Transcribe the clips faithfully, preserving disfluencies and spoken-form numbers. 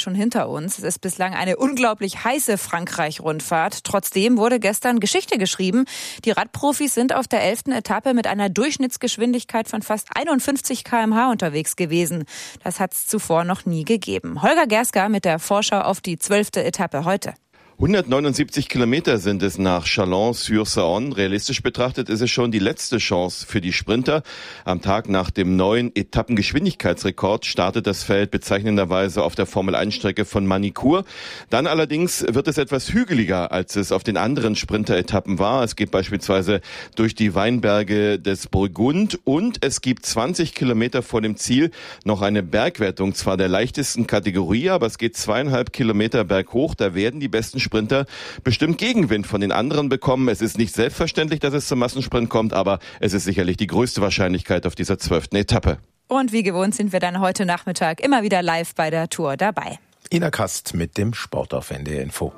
schon hinter uns. Es ist bislang eine unglaublich heiße Frankreich-Rundfahrt. Trotzdem wurde gestern Geschichte geschrieben. Die Radprofis sind auf der elften Etappe mit einer Durchschnittsgeschwindigkeit von fast einundfünfzig Kilometer pro Stunde unterwegs gewesen. Das hat es zuvor noch nie gegeben. Holger Gerska mit der Vorschau auf die zwölfte Etappe heute. hundertneunundsiebzig Kilometer sind es nach Chalon-sur-Saône. Realistisch betrachtet ist es schon die letzte Chance für die Sprinter. Am Tag nach dem neuen Etappengeschwindigkeitsrekord startet das Feld bezeichnenderweise auf der Formel eins Strecke von Manicourt. Dann allerdings wird es etwas hügeliger, als es auf den anderen Sprinter-Etappen war. Es geht beispielsweise durch die Weinberge des Burgund und es gibt zwanzig Kilometer vor dem Ziel noch eine Bergwertung, zwar der leichtesten Kategorie, aber es geht zweieinhalb Kilometer berghoch. Da werden die besten Sprinter bestimmt Gegenwind von den anderen bekommen. Es ist nicht selbstverständlich, dass es zum Massensprint kommt, aber es ist sicherlich die größte Wahrscheinlichkeit auf dieser zwölften Etappe. Und wie gewohnt sind wir dann heute Nachmittag immer wieder live bei der Tour dabei. Ina Kast mit dem Sport auf N D R Info.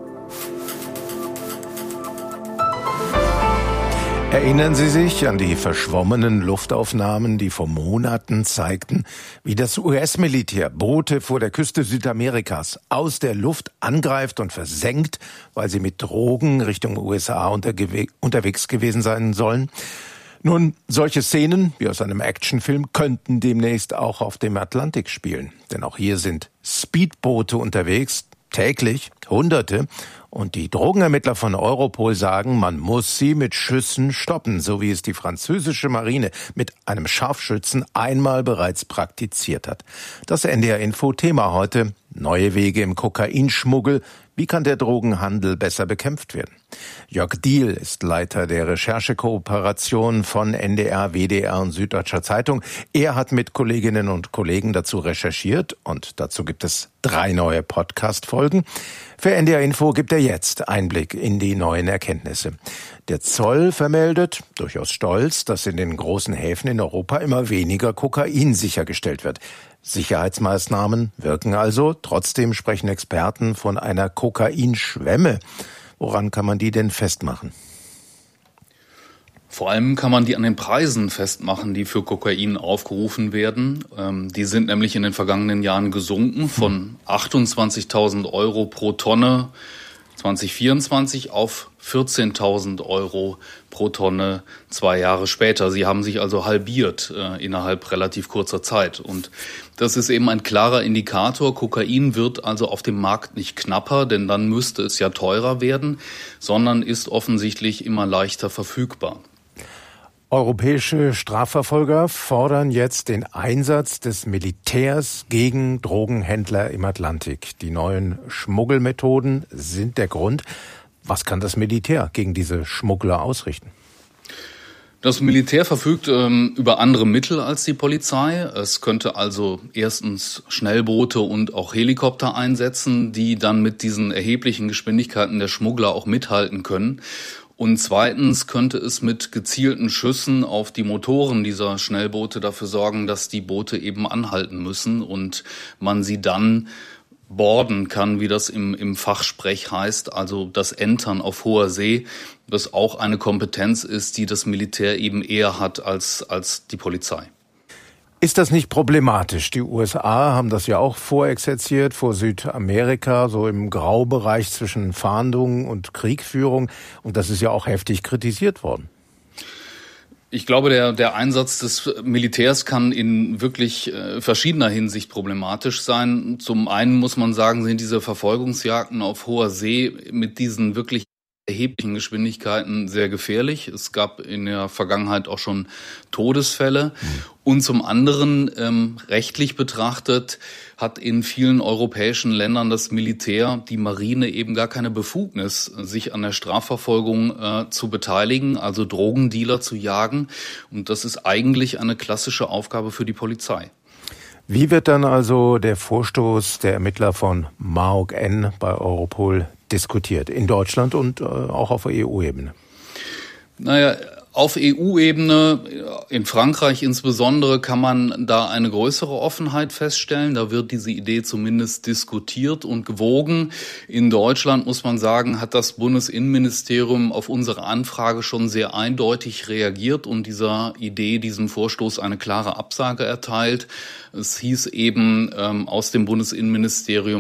Erinnern Sie sich an die verschwommenen Luftaufnahmen, die vor Monaten zeigten, wie das U S-Militär Boote vor der Küste Südamerikas aus der Luft angreift und versenkt, weil sie mit Drogen Richtung U S A untergewe- unterwegs gewesen sein sollen? Nun, solche Szenen wie aus einem Actionfilm könnten demnächst auch auf dem Atlantik spielen. Denn auch hier sind Speedboote unterwegs, täglich Hunderte. Und die Drogenermittler von Europol sagen, man muss sie mit Schüssen stoppen, so wie es die französische Marine mit einem Scharfschützen einmal bereits praktiziert hat. Das N D R Info Thema heute: Neue Wege im Kokainschmuggel. Wie kann der Drogenhandel besser bekämpft werden? Jörg Diehl ist Leiter der Recherchekooperation von N D R, W D R und Süddeutscher Zeitung. Er hat mit Kolleginnen und Kollegen dazu recherchiert und dazu gibt es drei neue Podcast-Folgen. Für N D R Info gibt er jetzt Einblick in die neuen Erkenntnisse. Der Zoll vermeldet, durchaus stolz, dass in den großen Häfen in Europa immer weniger Kokain sichergestellt wird. Sicherheitsmaßnahmen wirken also. Trotzdem sprechen Experten von einer Kokainschwemme. Woran kann man die denn festmachen? Vor allem kann man die an den Preisen festmachen, die für Kokain aufgerufen werden. Ähm, die sind nämlich in den vergangenen Jahren gesunken von achtundzwanzigtausend Euro pro Tonne zwanzig vierundzwanzig auf vierzehntausend Euro pro Tonne zwei Jahre später. Sie haben sich also halbiert äh, innerhalb relativ kurzer Zeit. Und das ist eben ein klarer Indikator. Kokain wird also auf dem Markt nicht knapper, denn dann müsste es ja teurer werden, sondern ist offensichtlich immer leichter verfügbar. Europäische Strafverfolger fordern jetzt den Einsatz des Militärs gegen Drogenhändler im Atlantik. Die neuen Schmuggelmethoden sind der Grund. Was kann das Militär gegen diese Schmuggler ausrichten? Das Militär verfügt ähm, über andere Mittel als die Polizei. Es könnte also erstens Schnellboote und auch Helikopter einsetzen, die dann mit diesen erheblichen Geschwindigkeiten der Schmuggler auch mithalten können. Und zweitens könnte es mit gezielten Schüssen auf die Motoren dieser Schnellboote dafür sorgen, dass die Boote eben anhalten müssen und man sie dann boarden kann, wie das im, im Fachsprech heißt, also das Entern auf hoher See, das auch eine Kompetenz ist, die das Militär eben eher hat als, als die Polizei. Ist das nicht problematisch? Die U S A haben das ja auch vorexerziert vor Südamerika, so im Graubereich zwischen Fahndung und Kriegführung. Und das ist ja auch heftig kritisiert worden. Ich glaube, der, der Einsatz des Militärs kann in wirklich äh, verschiedener Hinsicht problematisch sein. Zum einen muss man sagen, sind diese Verfolgungsjagden auf hoher See mit diesen wirklich erheblichen Geschwindigkeiten sehr gefährlich. Es gab in der Vergangenheit auch schon Todesfälle. Und zum anderen, ähm, rechtlich betrachtet, hat in vielen europäischen Ländern das Militär, die Marine eben gar keine Befugnis, sich an der Strafverfolgung äh, zu beteiligen, also Drogendealer zu jagen. Und das ist eigentlich eine klassische Aufgabe für die Polizei. Wie wird dann also der Vorstoß der Ermittler von M A O G-N bei Europol diskutiert? In Deutschland und äh, auch auf E U-Ebene? Naja, auf E U-Ebene, in Frankreich insbesondere, kann man da eine größere Offenheit feststellen. Da wird diese Idee zumindest diskutiert und gewogen. In Deutschland, muss man sagen, hat das Bundesinnenministerium auf unsere Anfrage schon sehr eindeutig reagiert und dieser Idee, diesem Vorstoß eine klare Absage erteilt. Es hieß eben ähm, aus dem Bundesinnenministerium,